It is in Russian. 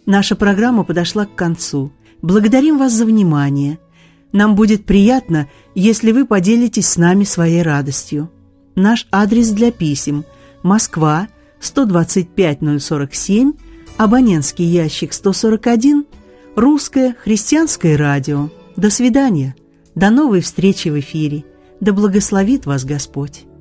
Наша программа подошла к концу. Благодарим вас за внимание. Нам будет приятно, если вы поделитесь с нами своей радостью. Наш адрес для писем: Москва, 125-047, абонентский ящик 141, Русское христианское радио. До свидания. До новой встречи в эфире. Да благословит вас Господь.